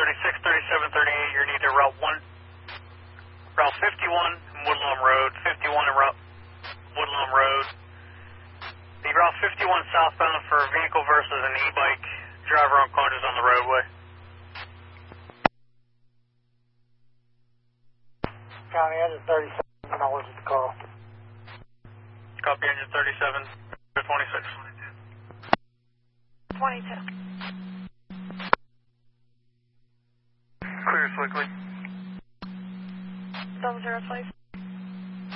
36, 37, 38, you're neither Route 51 and Woodlawn Road, 51 and Woodlawn Road. The Route 51 southbound for a vehicle versus an e-bike. Driver unconscious on the roadway. County Engine 37, acknowledges the call. Copy Engine 37, 26. 22. Clear, Slickley. 00, please.